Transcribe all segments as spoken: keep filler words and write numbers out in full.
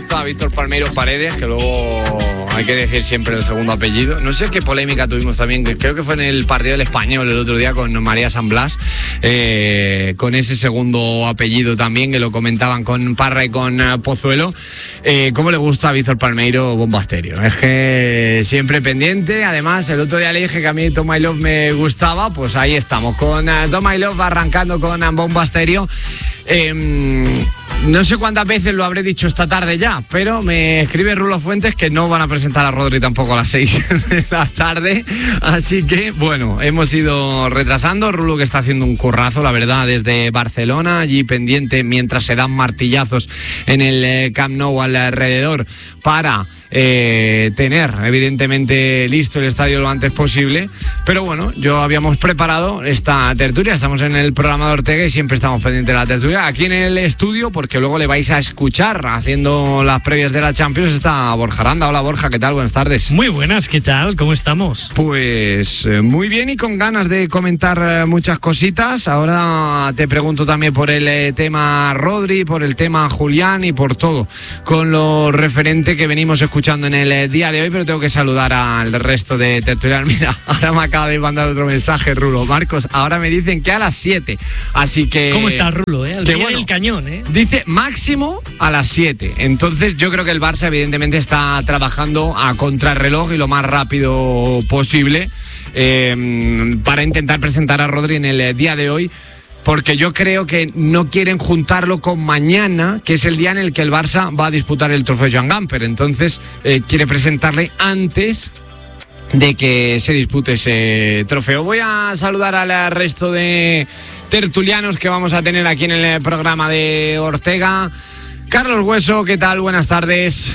gusta Víctor Palmeiro Paredes, que luego hay que decir siempre el segundo apellido. No sé qué polémica tuvimos también, que creo que fue en el partido del Español el otro día con María San Blas, eh, con ese segundo apellido también, que lo comentaban con Parra y con uh, Pozuelo. Eh, ¿Cómo le gusta a Víctor Palmeiro Bombasterio? Es que siempre pendiente. Además, el otro día le dije que a mí Tom I Love me gustaba, pues ahí estamos, con uh, Tom I Love arrancando con uh, Bombasterio. Eh, no sé cuántas veces lo habré dicho esta tarde ya, pero me escribe Rulo Fuentes que no van a presentar a Rodri tampoco a las seis de la tarde, así que bueno, hemos ido retrasando. Rulo, que está haciendo un currazo, la verdad, desde Barcelona, allí pendiente mientras se dan martillazos en el Camp Nou alrededor para eh, tener evidentemente listo el estadio lo antes posible. Pero bueno, yo habíamos preparado esta tertulia, estamos en el programa de Ortega y siempre estamos pendientes de la tertulia aquí en el estudio, porque luego le vais a escuchar haciendo las previas de la Champions. Está Borja Aranda. Hola Borja, ¿qué tal? Buenas tardes. Muy buenas, ¿qué tal? ¿Cómo estamos? Pues eh, muy bien y con ganas de comentar eh, muchas cositas. Ahora te pregunto también por el eh, tema Rodri, por el tema Julián y por todo con lo referente que venimos escuchando en el eh, día de hoy, pero tengo que saludar al resto de tertulianos. Mira, ahora me acaba de mandar otro mensaje Rulo. Marcos, ahora me dicen que a las siete, así que... ¿Cómo está Rulo, eh? Al que, día bueno, del cañón, eh. Dice máximo a las siete. Entonces yo creo que el Barça evidentemente está trabajando a contrarreloj y lo más rápido posible eh, para intentar presentar a Rodri en el día de hoy, porque yo creo que no quieren juntarlo con mañana, que es el día en el que el Barça va a disputar el trofeo Joan Gamper. Entonces eh, quiere presentarle antes de que se dispute ese trofeo. Voy a saludar al resto de tertulianos que vamos a tener aquí en el programa de Ortega. Carlos Hueso, ¿qué tal? Buenas tardes.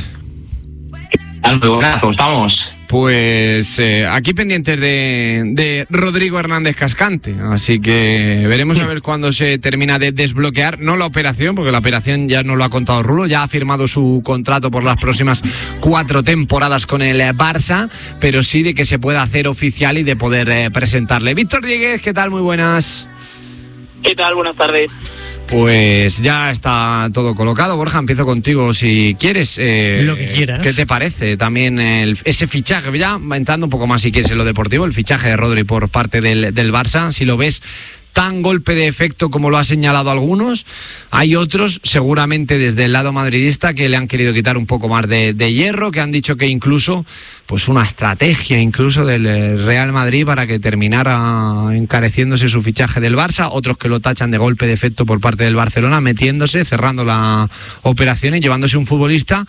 Muy buenas, ¿cómo estamos? Pues eh, aquí pendientes de, de Rodrigo Hernández Cascante, así que veremos a ver cuándo se termina de desbloquear, no la operación, porque la operación ya nos lo ha contado Rulo, ya ha firmado su contrato por las próximas cuatro temporadas con el Barça, pero sí de que se pueda hacer oficial y de poder eh, presentarle. Víctor Dieguez, ¿qué tal? Muy buenas. ¿Qué tal? Buenas tardes. Pues ya está todo colocado. Borja, empiezo contigo si quieres. Eh, lo que quieras. ¿Qué te parece también el, ese fichaje? Ya entrando un poco más si quieres en lo deportivo, el fichaje de Rodri por parte del, del Barça, si lo ves tan golpe de efecto como lo ha señalado algunos. Hay otros, seguramente desde el lado madridista, que le han querido quitar un poco más de, de hierro, que han dicho que incluso pues una estrategia incluso del Real Madrid para que terminara encareciéndose su fichaje del Barça. Otros que lo tachan de golpe de efecto por parte del Barcelona, metiéndose, cerrando la operación y llevándose un futbolista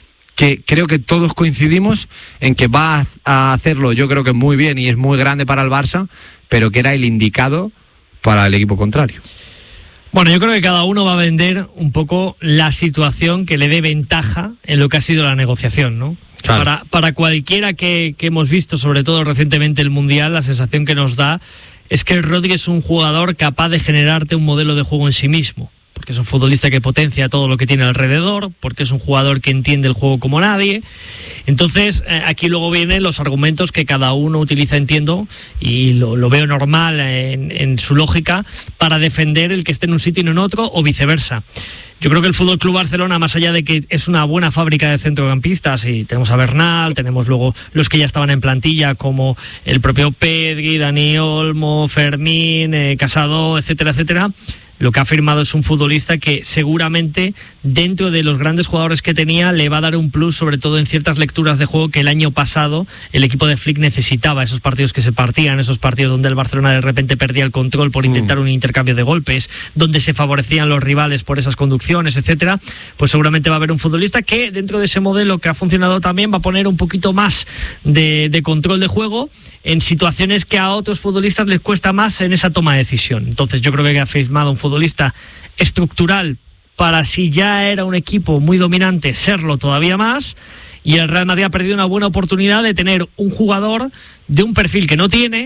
que creo que todos coincidimos en que va a hacerlo, yo creo que muy bien y es muy grande para el Barça, pero que era el indicado para el equipo contrario. Bueno, yo creo que cada uno va a vender un poco la situación que le dé ventaja en lo que ha sido la negociación, ¿no? Claro. Para, para cualquiera que, que hemos visto, sobre todo recientemente el Mundial, la sensación que nos da es que el Rodri es un jugador capaz de generarte un modelo de juego en sí mismo, porque es un futbolista que potencia todo lo que tiene alrededor, porque es un jugador que entiende el juego como nadie. Entonces, eh, aquí luego vienen los argumentos que cada uno utiliza, entiendo, y lo, lo veo normal en, en su lógica, para defender el que esté en un sitio y no en otro, o viceversa. Yo creo que el F C Barcelona, más allá de que es una buena fábrica de centrocampistas, y tenemos a Bernal, tenemos luego los que ya estaban en plantilla, como el propio Pedri, Dani Olmo, Fermín, eh, Casado, etcétera, etcétera, lo que ha firmado es un futbolista que seguramente dentro de los grandes jugadores que tenía le va a dar un plus, sobre todo en ciertas lecturas de juego que el año pasado el equipo de Flick necesitaba, esos partidos que se partían, esos partidos donde el Barcelona de repente perdía el control por intentar un intercambio de golpes, donde se favorecían los rivales por esas conducciones, etcétera. Pues seguramente va a haber un futbolista que dentro de ese modelo que ha funcionado también va a poner un poquito más de, de control de juego en situaciones que a otros futbolistas les cuesta más en esa toma de decisión. Entonces yo creo que ha firmado un futbolista estructural para, si ya era un equipo muy dominante, serlo todavía más, y el Real Madrid ha perdido una buena oportunidad de tener un jugador de un perfil que no tiene,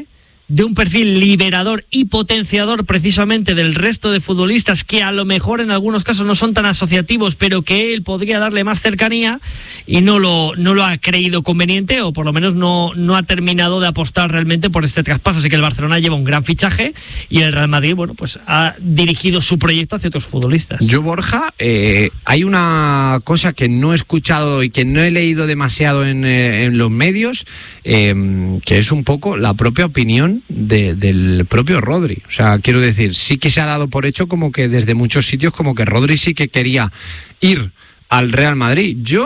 de un perfil liberador y potenciador precisamente del resto de futbolistas que a lo mejor en algunos casos no son tan asociativos, pero que él podría darle más cercanía, y no lo, no lo ha creído conveniente, o por lo menos no, no ha terminado de apostar realmente por este traspaso. Así que el Barcelona lleva un gran fichaje y el Real Madrid, bueno, pues ha dirigido su proyecto hacia otros futbolistas. Yo, Borja, eh, hay una cosa que no he escuchado y que no he leído demasiado en, eh, en los medios, eh, que es un poco la propia opinión De, del propio Rodri. O sea, quiero decir, sí que se ha dado por hecho como que desde muchos sitios como que Rodri sí que quería ir al Real Madrid. Yo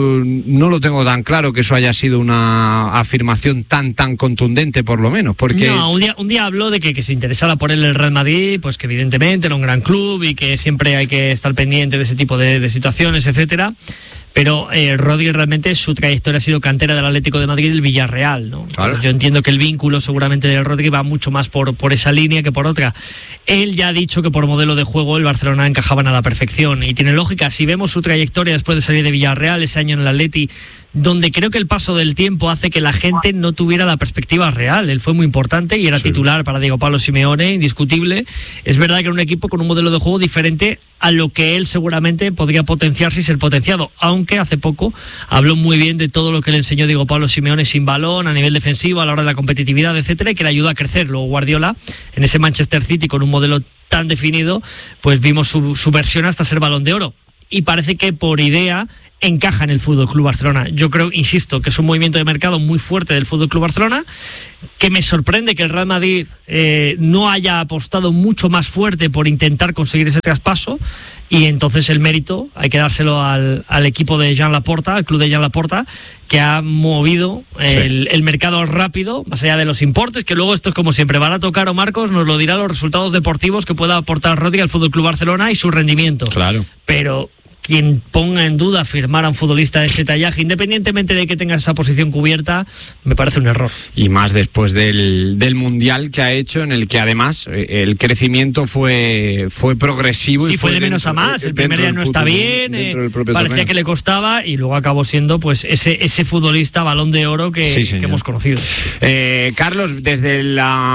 no lo tengo tan claro que eso haya sido una afirmación tan tan contundente, por lo menos, porque no, un día, un día habló de que, que se interesara por él el Real Madrid, pues que evidentemente era un gran club y que siempre hay que estar pendiente de ese tipo de, de situaciones, etcétera. Pero eh, Rodri realmente su trayectoria ha sido cantera del Atlético de Madrid y del Villarreal, ¿no? Claro. Yo entiendo que el vínculo seguramente de Rodri va mucho más por, por esa línea que por otra. Él ya ha dicho que por modelo de juego el Barcelona encajaban a la perfección, y tiene lógica. Si vemos su trayectoria después de salir de Villarreal, ese año en el Atleti, donde creo que el paso del tiempo hace que la gente no tuviera la perspectiva real. Él fue muy importante y era sí. titular para Diego Pablo Simeone, indiscutible. Es verdad que era un equipo con un modelo de juego diferente a lo que él seguramente podría potenciarse y ser potenciado, aunque hace poco habló muy bien de todo lo que le enseñó Diego Pablo Simeone sin balón, a nivel defensivo, a la hora de la competitividad, etcétera, y que le ayudó a crecer. Luego Guardiola, en ese Manchester City con un modelo tan definido, pues vimos su, su versión hasta ser Balón de Oro. Y parece que por idea encaja en el Fútbol Club Barcelona. Yo creo, insisto, que es un movimiento de mercado muy fuerte del Fútbol Club Barcelona, que me sorprende que el Real Madrid eh, no haya apostado mucho más fuerte por intentar conseguir ese traspaso, y entonces el mérito hay que dárselo al, al equipo de Joan Laporta, al club de Joan Laporta, que ha movido el, sí. el mercado rápido, más allá de los importes, que luego esto es como siempre, barato o caro, Marcos, nos lo dirá los resultados deportivos que pueda aportar Rodri al Fútbol Club Barcelona y su rendimiento. Claro. Pero quien ponga en duda firmar a un futbolista de ese tallaje, independientemente de que tenga esa posición cubierta, me parece un error. Y más después del, del Mundial que ha hecho, en el que además el crecimiento fue, fue progresivo. Sí, y fue, fue de menos dentro, a más. El primer día no está bien, eh, parecía torneo. que le costaba, y luego acabó siendo pues ese, ese futbolista Balón de Oro que, sí, que hemos conocido. Eh, Carlos, desde,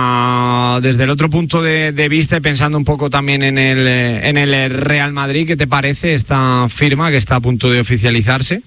la, desde el otro punto de, de vista, y pensando un poco también en el, en el Real Madrid, ¿qué te parece esta firma que está a punto de oficializarse?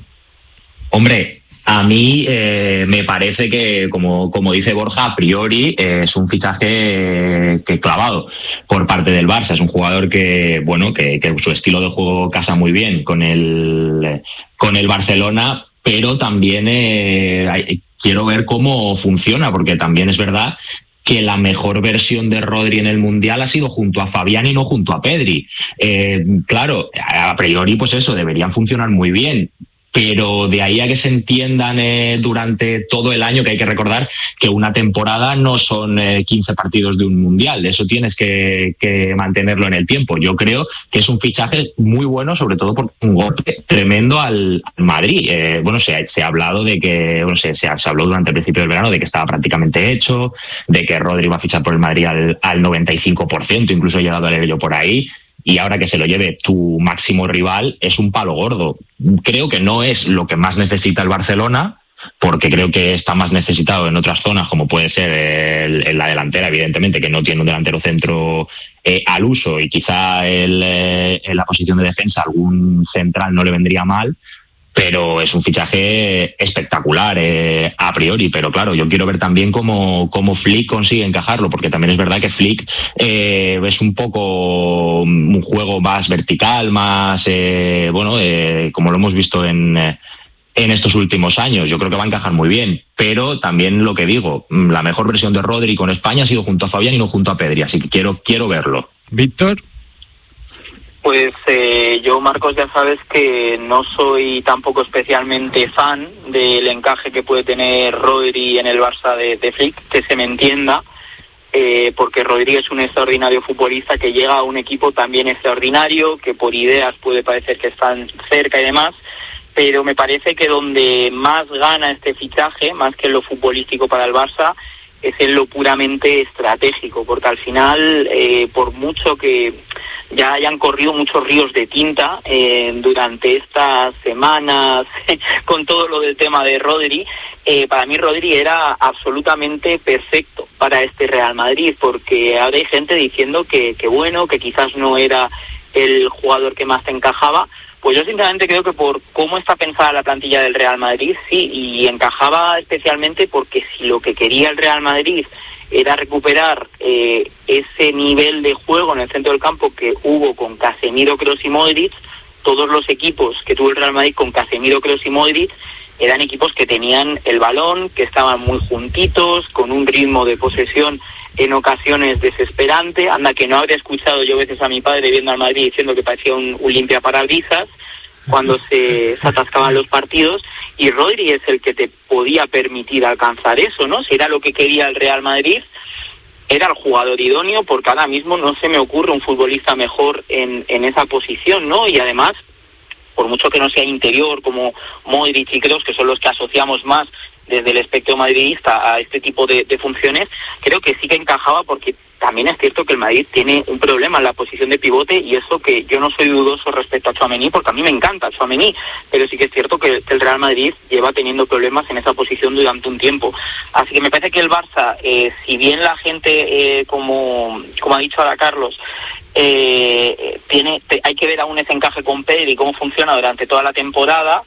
Hombre, a mí eh, me parece que, como, como dice Borja, a priori eh, es un fichaje que clavado por parte del Barça. Es un jugador que, bueno, que, que su estilo de juego casa muy bien con el, con el Barcelona, pero también eh, hay, quiero ver cómo funciona, porque también es verdad que la mejor versión de Rodri en el Mundial ha sido junto a Fabián y no junto a Pedri. Eh, claro, a priori pues eso, deberían funcionar muy bien, pero de ahí a que se entiendan eh, durante todo el año, que hay que recordar que una temporada no son eh, quince partidos de un Mundial, eso tienes que, que mantenerlo en el tiempo. Yo creo que es un fichaje muy bueno, sobre todo por un golpe tremendo al, al Madrid. Eh, bueno, se, se ha hablado de que, bueno, se, se, se habló durante el principio del verano de que estaba prácticamente hecho, de que Rodri iba a fichar por el Madrid al, al noventa y cinco por ciento, incluso he llegado a leer yo por ahí. Y ahora que se lo lleve tu máximo rival es un palo gordo. Creo que no es lo que más necesita el Barcelona, porque creo que está más necesitado en otras zonas, como puede ser el, el, la delantera, evidentemente, que no tiene un delantero centro eh, al uso, y quizá el, eh, en la posición de defensa algún central no le vendría mal, pero es un fichaje espectacular eh, a priori. Pero claro, yo quiero ver también cómo, cómo Flick consigue encajarlo, porque también es verdad que Flick eh, es un poco un juego más vertical, más, eh, bueno, eh, como lo hemos visto en, en estos últimos años. Yo creo que va a encajar muy bien, pero también lo que digo, la mejor versión de Rodri con España ha sido junto a Fabián y no junto a Pedri, así que quiero, quiero verlo. Víctor. Pues eh, yo, Marcos, ya sabes que no soy tampoco especialmente fan del encaje que puede tener Rodri en el Barça de, de Flick, que se me entienda, eh, porque Rodri es un extraordinario futbolista que llega a un equipo también extraordinario, que por ideas puede parecer que están cerca y demás, pero me parece que donde más gana este fichaje, más que en lo futbolístico para el Barça, es en lo puramente estratégico, porque al final, eh, por mucho que ya hayan corrido muchos ríos de tinta eh, durante estas semanas con todo lo del tema de Rodri. Eh, para mí Rodri era absolutamente perfecto para este Real Madrid, porque ahora hay gente diciendo que, que bueno, que quizás no era el jugador que más te encajaba. Pues yo sinceramente creo que por cómo está pensada la plantilla del Real Madrid, sí, y encajaba especialmente porque si lo que quería el Real Madrid era recuperar eh, ese nivel de juego en el centro del campo que hubo con Casemiro, Kroos y Modric, todos los equipos que tuvo el Real Madrid con Casemiro, Kroos y Modric eran equipos que tenían el balón, que estaban muy juntitos, con un ritmo de posesión en ocasiones desesperante. Anda que no habría escuchado yo veces a mi padre viendo al Madrid diciendo que parecía un, un limpiaparabrisas cuando se, se atascaban los partidos, y Rodri es el que te podía permitir alcanzar eso, ¿no? Si era lo que quería el Real Madrid, era el jugador idóneo, porque ahora mismo no se me ocurre un futbolista mejor en, en esa posición, ¿no? Y además, por mucho que no sea interior como Modric y Kroos, que son los que asociamos más desde el espectro madridista a este tipo de, de funciones, creo que sí que encajaba, porque también es cierto que el Madrid tiene un problema en la posición de pivote, y eso que yo no soy dudoso respecto a Tchouaméni, porque a mí me encanta Tchouaméni, pero sí que es cierto que el Real Madrid lleva teniendo problemas en esa posición durante un tiempo. Así que me parece que el Barça, eh, si bien la gente, eh, como, como ha dicho ahora Carlos, eh, tiene te, hay que ver aún ese encaje con Pedri y cómo funciona durante toda la temporada,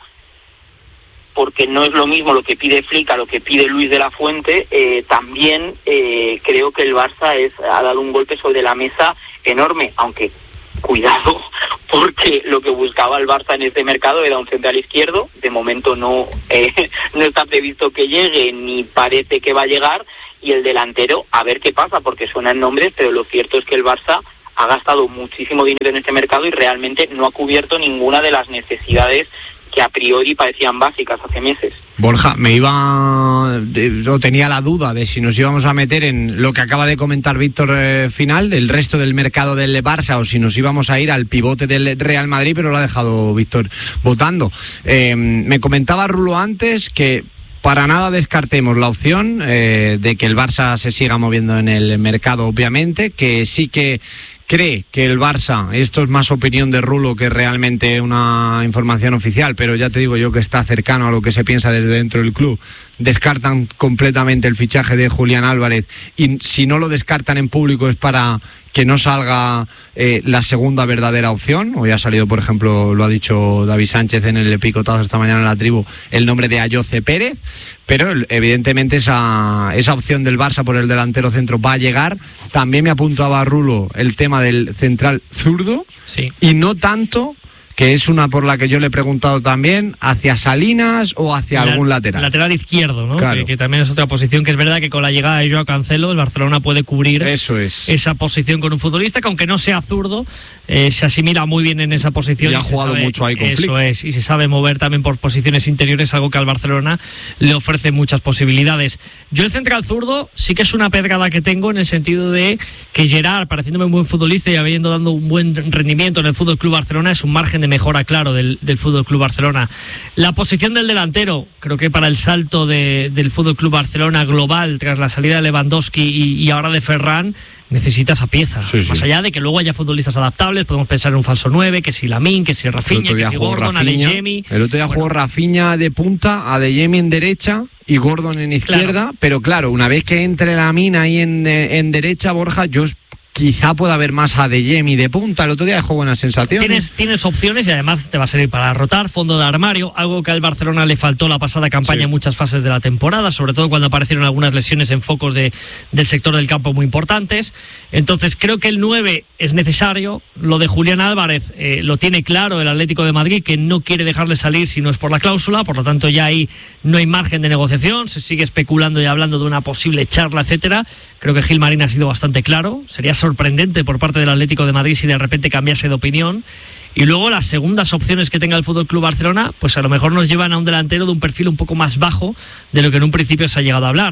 porque no es lo mismo lo que pide Flick a lo que pide Luis de la Fuente. eh, también eh, creo que el Barça es, ha dado un golpe sobre la mesa enorme, aunque cuidado, porque lo que buscaba el Barça en este mercado era un central izquierdo. De momento no, eh, no está previsto que llegue, ni parece que va a llegar, y el delantero, a ver qué pasa, porque suenan nombres, pero lo cierto es que el Barça ha gastado muchísimo dinero en este mercado y realmente no ha cubierto ninguna de las necesidades que a priori parecían básicas hace meses. Borja, me iba, yo tenía la duda de si nos íbamos a meter en lo que acaba de comentar Víctor eh, final, del resto del mercado del Barça, o si nos íbamos a ir al pivote del Real Madrid, pero lo ha dejado Víctor votando. Eh, me comentaba Rulo antes que para nada descartemos la opción eh, de que el Barça se siga moviendo en el mercado, obviamente, que sí que cree que el Barça, esto es más opinión de Rulo que realmente una información oficial, pero ya te digo yo que está cercano a lo que se piensa desde dentro del club, descartan completamente el fichaje de Julián Álvarez, y si no lo descartan en público es para que no salga eh, la segunda verdadera opción. Hoy ha salido, por ejemplo, lo ha dicho David Sánchez en el picotazo esta mañana en la tribu, el nombre de Ayoce Pérez, pero evidentemente esa, esa opción del Barça por el delantero centro va a llegar. También me apuntaba Rulo el tema del central zurdo, sí, y no tanto, que es una por la que yo le he preguntado también, hacia Salinas o hacia la, algún lateral. Lateral izquierdo, ¿no? Claro. Que, que también es otra posición, que es verdad que con la llegada de Joao Cancelo, el Barcelona puede cubrir Eso es. esa posición con un futbolista que, aunque no sea zurdo, eh, se asimila muy bien en esa posición. Y ha jugado sabe, mucho ahí con Eso Flick. es, y se sabe mover también por posiciones interiores, algo que al Barcelona le ofrece muchas posibilidades. Yo el central zurdo sí que es una pedrada que tengo, en el sentido de que Gerard, pareciéndome un buen futbolista y habiendo dado un buen rendimiento en el F C Barcelona, es un margen de mejora claro del del, del Fútbol Club Barcelona. La posición del delantero, creo que para el salto de, del Fútbol Club Barcelona global, tras la salida de Lewandowski y, y ahora de Ferran, necesita esa pieza. Sí, sí. Más allá de que luego haya futbolistas adaptables, podemos pensar en un falso nueve, que si Lamine, que si Rafinha, que si Gordon, Adeyemi. El otro día bueno, jugó Rafinha de punta, Adeyemi en derecha y Gordon en izquierda, claro. Pero claro, una vez que entre Lamine ahí en, en derecha, Borja, yo quizá pueda haber más Adeyemi de punta. El otro día dejó buenas sensaciones. Tienes, tienes opciones y además te va a servir para rotar, fondo de armario, algo que al Barcelona le faltó la pasada campaña sí. en muchas fases de la temporada, sobre todo cuando aparecieron algunas lesiones en focos de, del sector del campo muy importantes. Entonces creo que el nueve es necesario. Lo de Julián Álvarez eh, lo tiene claro el Atlético de Madrid, que no quiere dejarle salir si no es por la cláusula, por lo tanto ya ahí no hay margen de negociación, se sigue especulando y hablando de una posible charla, etcétera. Creo que Gil Marín ha sido bastante claro. Sería sorprendente por parte del Atlético de Madrid si de repente cambiase de opinión. Y luego las segundas opciones que tenga el F C Barcelona, pues a lo mejor nos llevan a un delantero de un perfil un poco más bajo de lo que en un principio se ha llegado a hablar.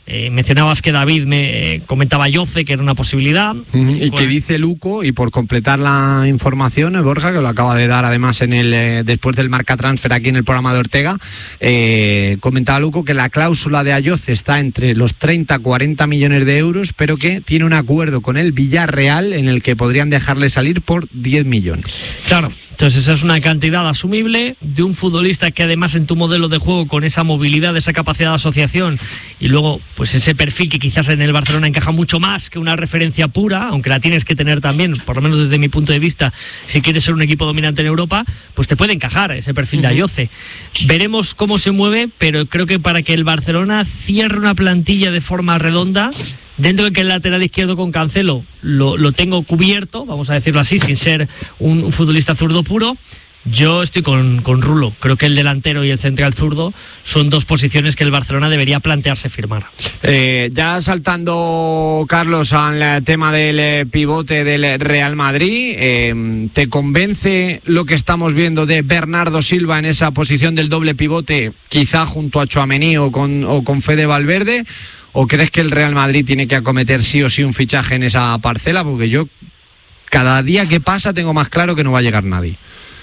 Eh, mencionabas que David me eh, comentaba Yoce, que era una posibilidad. Uh-huh. Y pues, que dice Luco, y por completar la información, Borja, que lo acaba de dar además en el eh, después del Marca Transfer aquí en el programa de Ortega, eh, comentaba Luco que la cláusula de Ayoce está entre los treinta a cuarenta millones de euros, pero que tiene un acuerdo con el Villarreal en el que podrían dejarle salir por diez millones. Claro, entonces esa es una cantidad asumible de un futbolista que además en tu modelo de juego, con esa movilidad, esa capacidad de asociación y luego pues ese perfil que quizás en el Barcelona encaja mucho más que una referencia pura, aunque la tienes que tener también, por lo menos desde mi punto de vista, si quieres ser un equipo dominante en Europa, pues te puede encajar ese perfil de Ayoce. Veremos cómo se mueve, pero creo que para que el Barcelona cierre una plantilla de forma redonda, dentro de que el lateral izquierdo con Cancelo lo, lo tengo cubierto, vamos a decirlo así, sin ser un, un futbolista zurdo puro, yo estoy con, con Rulo. Creo que el delantero y el central zurdo son dos posiciones que el Barcelona debería plantearse firmar. Eh, ya saltando, Carlos, al tema del eh, pivote del Real Madrid, eh, ¿te convence lo que estamos viendo de Bernardo Silva en esa posición del doble pivote, quizá junto a Tchouaméni o con, o con Fede Valverde? ¿O crees que el Real Madrid tiene que acometer sí o sí un fichaje en esa parcela? Porque yo, cada día que pasa, tengo más claro que no va a llegar nadie.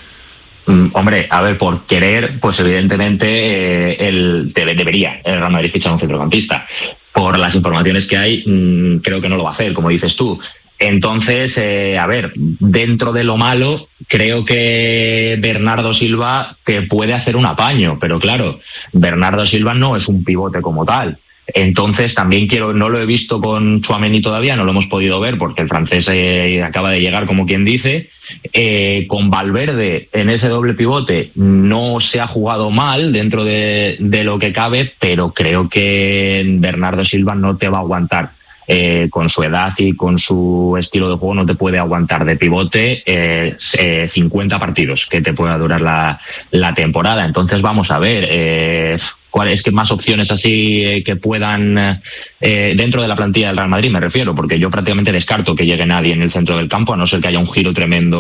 Mm, hombre, a ver, por querer, pues evidentemente eh, el, debe, debería el Real Madrid fichar un centrocampista. Por las informaciones que hay, mmm, creo que no lo va a hacer, como dices tú. Entonces, eh, a ver, dentro de lo malo, creo que Bernardo Silva te puede hacer un apaño, pero claro, Bernardo Silva no es un pivote como tal. Entonces también quiero, no lo he visto con Tchouaméni todavía, no lo hemos podido ver porque el francés eh, acaba de llegar, como quien dice. Eh, con Valverde en ese doble pivote no se ha jugado mal dentro de, de lo que cabe, pero creo que Bernardo Silva no te va a aguantar. Eh, con su edad y con su estilo de juego no te puede aguantar de pivote eh, eh, cincuenta partidos que te pueda durar la, la temporada. Entonces vamos a ver eh, cuáles que más opciones así eh, que puedan eh, dentro de la plantilla del Real Madrid, me refiero, porque yo prácticamente descarto que llegue nadie en el centro del campo, a no ser que haya un giro tremendo